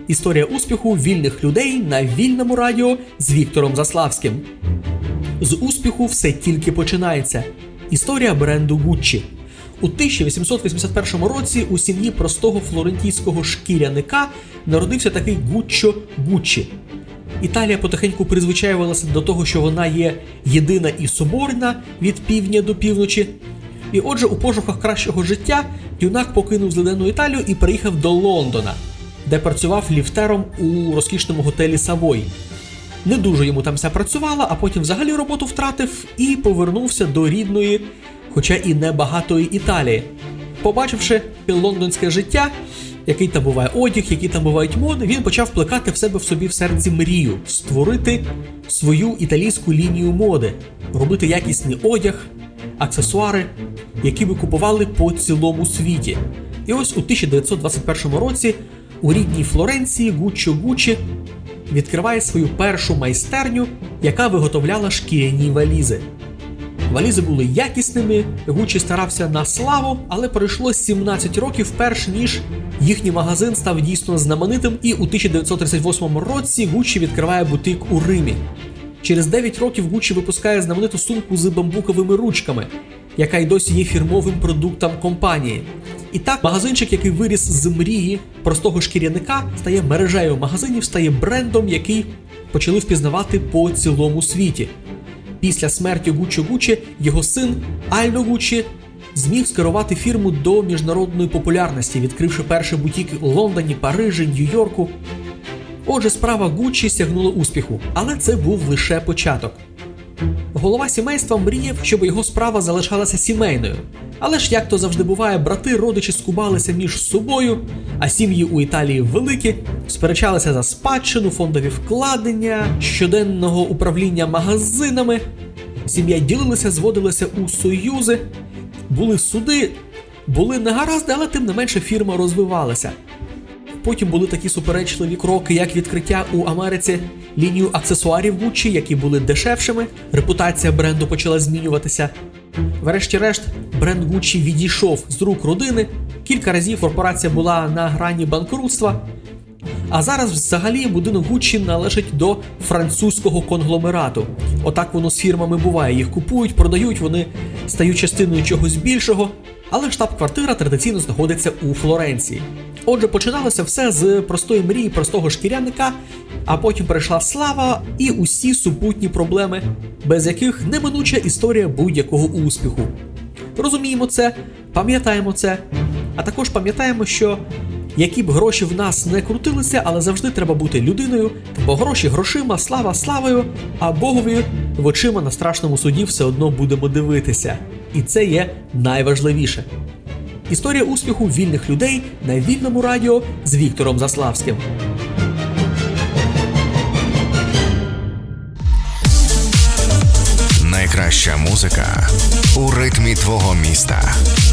Історія успіху вільних людей на Вільному радіо з Віктором Заславським. З успіху все тільки починається. Історія бренду Gucci. У 1881 році у сім'ї простого флорентійського шкіряника народився такий Гуччо Гуччі. Італія потихеньку призвичаювалася до того, що вона є єдина і соборна від півдня до півночі. І отже, у пошуках кращого життя юнак покинув злиденну Італію і приїхав до Лондона, де працював ліфтером у розкішному готелі Савой. Не дуже йому там все працювало, а потім взагалі роботу втратив і повернувся до рідної, хоча і небагатої Італії. Побачивши лондонське життя, який там буває одяг, які там бувають моди, він почав плекати в себе в собі в серці мрію – створити свою італійську лінію моди, робити якісний одяг, аксесуари, які би купували по цілому світі. І ось у 1921 році у рідній Флоренції Гуччо Гуччі відкриває свою першу майстерню, яка виготовляла шкіряні валізи. Валізи були якісними, Гуччі старався на славу, але пройшло 17 років перш ніж їхній магазин став дійсно знаменитим, і у 1938 році Гуччі відкриває бутик у Римі. Через 9 років Гуччі випускає знамениту сумку з бамбуковими ручками, яка й досі є фірмовим продуктом компанії. І так, магазинчик, який виріс з мрії простого шкіряника, стає мережею магазинів, стає брендом, який почали впізнавати по цілому світі. Після смерті Гуччо Гуччі його син Альдо Гуччі зміг скерувати фірму до міжнародної популярності, відкривши перші бутіки у Лондоні, Парижі, Нью-Йорку. Отже, справа Гуччі сягнула успіху, але це був лише початок. Голова сімейства мріяв, щоб його справа залишалася сімейною. Але ж, як то завжди буває, брати, родичі скубалися між собою, а сім'ї у Італії великі, сперечалися за спадщину, фондові вкладення, щоденного управління магазинами. Сім'я ділилася, зводилася у союзи, були суди, були негаразди, але тим не менше фірма розвивалася. Потім були такі суперечливі кроки, як відкриття у Америці лінію аксесуарів Gucci, які були дешевшими, репутація бренду почала змінюватися. Врешті-решт, бренд Gucci відійшов з рук родини, кілька разів корпорація була на грані банкрутства, а зараз взагалі будинок Gucci належить до французького конгломерату. Отак воно з фірмами буває, їх купують, продають, вони стають частиною чогось більшого, але штаб-квартира традиційно знаходиться у Флоренції. Отже, починалося все з простої мрії простого шкіряника, а потім прийшла слава і усі супутні проблеми, без яких неминуча історія будь-якого успіху. Розуміємо це, пам'ятаємо це, а також пам'ятаємо, що які б гроші в нас не крутилися, але завжди треба бути людиною, бо гроші грошима, слава славою, а Богові в очима на страшному суді все одно будемо дивитися. І це є найважливіше. Історія успіху вільних людей на Вільному радіо з Віктором Заславським. Найкраща музика у ритмі твого міста.